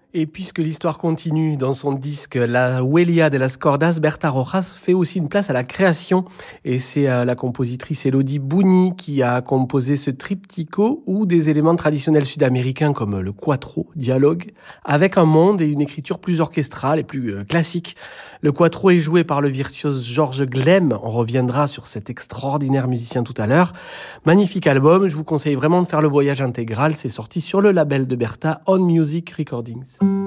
Et puisque l'histoire continue, dans son disque La Huella de las Cordas, Berta Rojas fait aussi une place à la création. Et c'est la compositrice Elodie Bouni qui a composé ce triptyco où des éléments traditionnels sud-américains comme le quattro dialogue avec un monde et une écriture plus orchestrale et plus classique. Le quattro est joué par le virtuose Georges Glem. On reviendra sur cet extraordinaire musicien tout à l'heure. Magnifique album, je vous conseille vraiment de faire le voyage intégral. C'est sorti sur le label de Berta, On Music Recordings.